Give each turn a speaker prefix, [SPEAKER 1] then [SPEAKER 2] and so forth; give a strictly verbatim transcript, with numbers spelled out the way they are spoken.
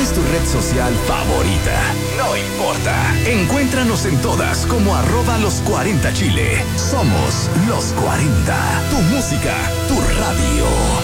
[SPEAKER 1] es tu red social favorita? No importa. Encuéntranos en todas como arroba los cuarenta Chile. Somos los cuarenta. Tu música, tu radio.